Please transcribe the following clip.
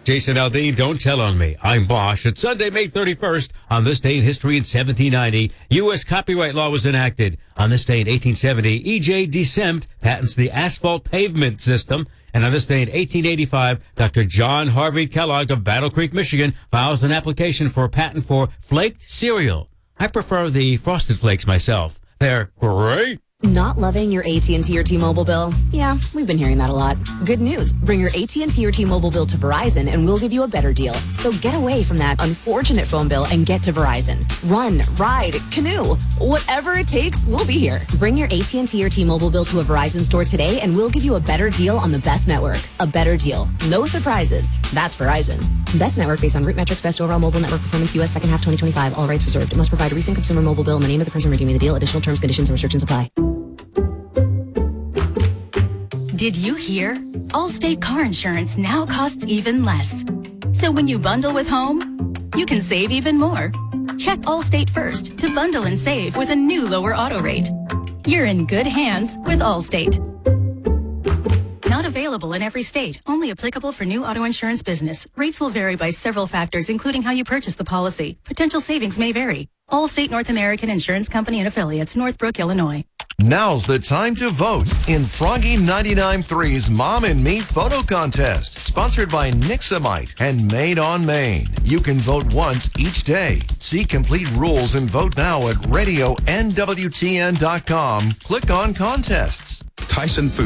Jason Aldean, don't tell on me. I'm Bosch. It's Sunday, May 31st. On this day in history in 1790, U.S. copyright law was enacted. On this day in 1870, E.J. Decempt patents the asphalt pavement system. And on this day in 1885, Dr. John Harvey Kellogg of Battle Creek, Michigan, files an application for a patent for flaked cereal. I prefer the Frosted Flakes myself. They're great. Not loving your AT&T or T-Mobile bill? Yeah, we've been hearing that a lot. Good news. Bring your AT&T or T-Mobile bill to Verizon and we'll give you a better deal. So get away from that unfortunate phone bill and get to Verizon. Run, ride, canoe. Whatever it takes, we'll be here. Bring your AT&T or T-Mobile bill to a Verizon store today and we'll give you a better deal on the best network. A better deal. No surprises. That's Verizon. Best network based on root metrics, best overall mobile network performance, U.S. second half 2025. All rights reserved. It must provide a recent consumer mobile bill and the name of the person redeeming the deal. Additional terms, conditions, and restrictions apply. Did you hear? Allstate car insurance now costs even less. So when you bundle with home, you can save even more. Check Allstate first to bundle and save with a new lower auto rate. You're in good hands with Allstate. Not available in every state. Only applicable for new auto insurance business. Rates will vary by several factors, including how you purchase the policy. Potential savings may vary. Allstate North American Insurance Company and Affiliates, Northbrook, Illinois. Now's the time to vote in Froggy 99.3's Mom and Me Photo Contest, sponsored by Nixamite and Made on Maine. You can vote once each day. See complete rules and vote now at radionwtn.com. Click on contests. Tyson Foods.